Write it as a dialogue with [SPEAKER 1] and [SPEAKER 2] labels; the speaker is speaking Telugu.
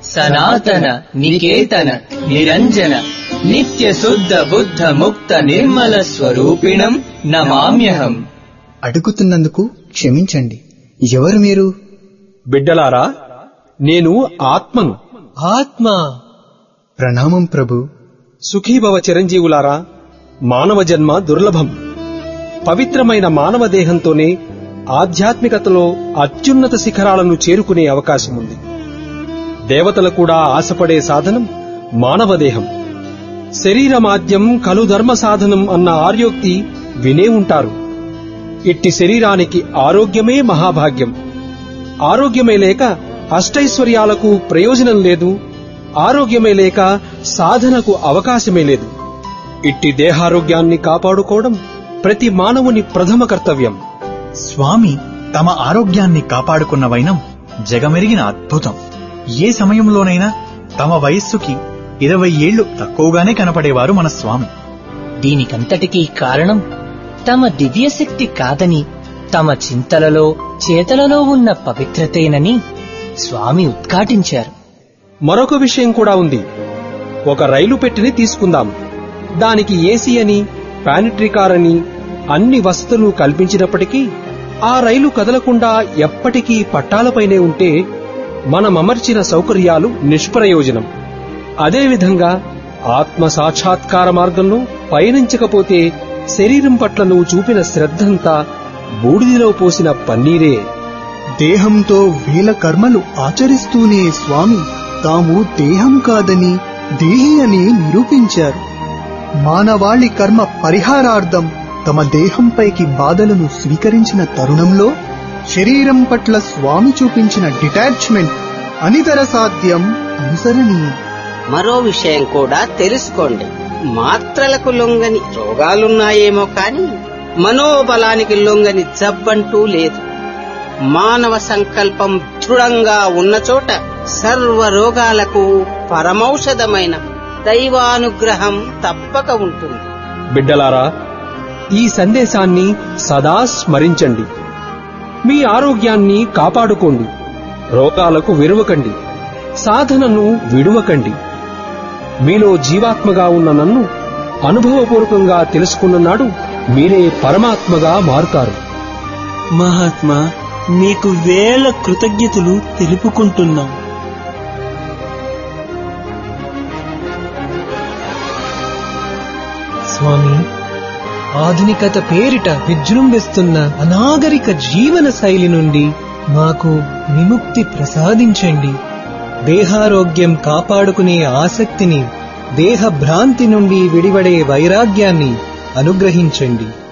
[SPEAKER 1] సనాతన నికేతన నిరంజన నిత్య శుద్ధ బుద్ధ ముక్త నిర్మల స్వరూపిణం నమామ్యహం.
[SPEAKER 2] అడుగుతున్నందుకు క్షమించండి. ఎవరు మీరు?
[SPEAKER 3] బిడ్డలారా, నేను ఆత్మను.
[SPEAKER 4] ఆత్మ.
[SPEAKER 2] ప్రణామం ప్రభు.
[SPEAKER 3] సుఖీభవ చిరంజీవులారా, మానవ జన్మ దుర్లభం. పవిత్రమైన మానవ దేహంతోనే ఆధ్యాత్మికతలో అత్యున్నత శిఖరాలను చేరుకునే అవకాశముంది. దేవతలు కూడా ఆశపడే సాధనం మానవదేహం. శరీరమాద్యం కలు ధర్మ సాధనం అన్న ఆర్యోక్తి వినే ఉంటారు. ఇట్టి శరీరానికి ఆరోగ్యమే మహాభాగ్యం. ఆరోగ్యమే లేక అష్టైశ్వర్యాలకు ప్రయోజనం లేదు. ఆరోగ్యమే లేక సాధనకు అవకాశమే లేదు. ఇట్టి దేహారోగ్యాన్ని కాపాడుకోవడం ప్రతి మానవుని ప్రథమ కర్తవ్యం.
[SPEAKER 5] స్వామి తమ ఆరోగ్యాన్ని కాపాడుకున్న వైనం జగమెరిగిన అద్భుతం. ఏ సమయంలోనైనా తమ వయస్సుకి 20 ఏళ్లు తక్కువగానే కనపడేవారు మన స్వామి.
[SPEAKER 1] దీనికంతటికీ కారణం తమ దివ్యశక్తి కాదని తమ చింతలలో చేతలలో ఉన్న పవిత్రతేనని స్వామి ఉద్ఘాటించారు.
[SPEAKER 3] మరొక విషయం కూడా ఉంది. ఒక రైలు పెట్టిని తీసుకుందాం. దానికి ఏసీ అని, ప్యానిట్రీ కార్ అని అన్ని వసతులు కల్పించినప్పటికీ ఆ రైలు కదలకుండా ఎప్పటికీ పట్టాలపైనే ఉంటే మనమమర్చిన సౌకర్యాలు నిష్ప్రయోజనం. అదేవిధంగా ఆత్మ సాక్షాత్కార మార్గంలో పయనించకపోతే శరీరం పట్ల నువ్వు చూపిన శ్రద్ధంతా బూడిదిలో పోసిన పన్నీరే.
[SPEAKER 2] దేహంతో వేల కర్మలు ఆచరిస్తూనే స్వామి తాము దేహం కాదని దేహి అని నిరూపించారు. మానవాళి కర్మ పరిహారార్థం తమ దేహంపైకి బాధలను స్వీకరించిన తరుణంలో శరీరం పట్ల స్వామి చూపించిన డిటాచ్మెంట్ అనితర సాధ్యం, అనుసరణీయం.
[SPEAKER 6] మరో విషయం కూడా తెలుసుకోండి. మాత్రలకు లొంగని రోగాలున్నాయేమో కాని మనోబలానికి లొంగని జబ్బంటూ లేదు. మానవ సంకల్పం దృఢంగా ఉన్న చోట సర్వ రోగాలకు పరమౌషధమైన దైవానుగ్రహం తప్పక ఉంటుంది.
[SPEAKER 3] బిడ్డలారా, ఈ సందేశాన్ని సదా స్మరించండి. మీ ఆరోగ్యాన్ని కాపాడుకోండి. రోగాలకు విరువకండి. సాధనను విడువకండి. మీలో జీవాత్మగా ఉన్న నన్ను అనుభవపూర్వకంగా తెలుసుకున్న నాడు మీరే పరమాత్మగా మారుతారు.
[SPEAKER 4] మహాత్మా, మీకు వేల కృతజ్ఞతలు తెలుపుకుంటున్నాం. స్వామి, ఆధునికత పేరిట విజృంభిస్తున్న అనాగరిక జీవన శైలి నుండి మాకు విముక్తి ప్రసాదించండి. దేహారోగ్యం కాపాడుకునే ఆసక్తిని, దేహభ్రాంతి నుండి విడివడే వైరాగ్యాన్ని అనుగ్రహించండి.